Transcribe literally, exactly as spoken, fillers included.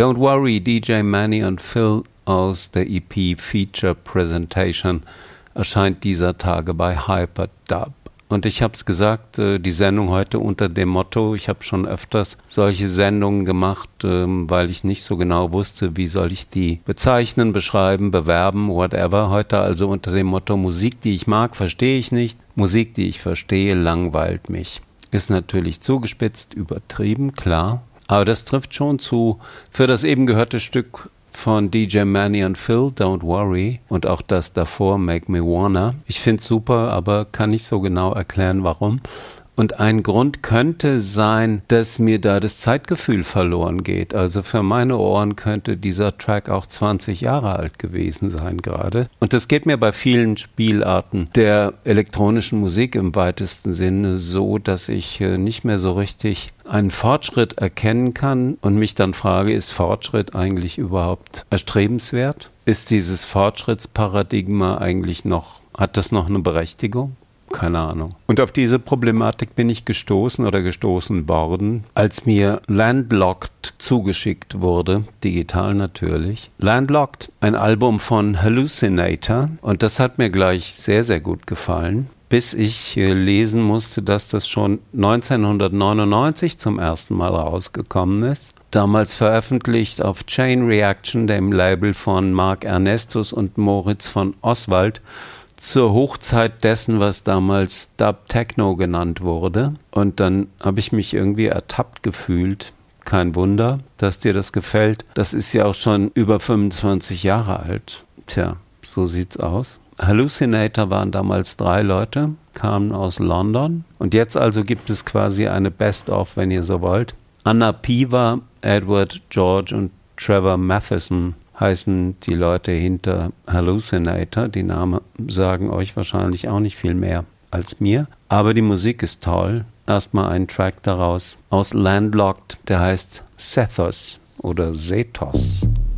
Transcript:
Don't Worry, D J Manny und Phil aus der E P Feature Presentation erscheint dieser Tage bei Hyperdub. Und ich habe es gesagt, die Sendung heute unter dem Motto, ich habe schon öfters solche Sendungen gemacht, weil ich nicht so genau wusste, wie soll ich die bezeichnen, beschreiben, bewerben, whatever. Heute also unter dem Motto, Musik, die ich mag, verstehe ich nicht. Musik, die ich verstehe, langweilt mich. Ist natürlich zugespitzt, übertrieben, klar. Aber das trifft schon zu für das eben gehörte Stück von D J Manny und Phil, Don't Worry, und auch das davor, Make Me Wanna. Ich finde es super, aber kann nicht so genau erklären, warum. Und ein Grund könnte sein, dass mir da das Zeitgefühl verloren geht. Also für meine Ohren könnte dieser Track auch zwanzig Jahre alt gewesen sein gerade. Und das geht mir bei vielen Spielarten der elektronischen Musik im weitesten Sinne so, dass ich nicht mehr so richtig einen Fortschritt erkennen kann und mich dann frage, ist Fortschritt eigentlich überhaupt erstrebenswert? Ist dieses Fortschrittsparadigma eigentlich noch, hat das noch eine Berechtigung? Keine Ahnung. Und auf diese Problematik bin ich gestoßen oder gestoßen worden, als mir Landlocked zugeschickt wurde, digital natürlich. Landlocked, ein Album von Hallucinator, und das hat mir gleich sehr, sehr gut gefallen, bis ich äh, lesen musste, dass das schon neunzehnhundertneunundneunzig zum ersten Mal rausgekommen ist. Damals veröffentlicht auf Chain Reaction, dem Label von Mark Ernestus und Moritz von Oswald, zur Hochzeit dessen, was damals Dub Techno genannt wurde. Und dann habe ich mich irgendwie ertappt gefühlt. Kein Wunder, dass dir das gefällt. Das ist ja auch schon über fünfundzwanzig Jahre alt. Tja, so sieht's aus. Hallucinator waren damals drei Leute, kamen aus London. Und jetzt also gibt es quasi eine Best-of, wenn ihr so wollt. Anna Piva, Edward George und Trevor Matheson heißen die Leute hinter Hallucinator. Die Namen sagen euch wahrscheinlich auch nicht viel mehr als mir. Aber die Musik ist toll. Erstmal ein Track daraus aus Landlocked, der heißt Sethos oder Sethos.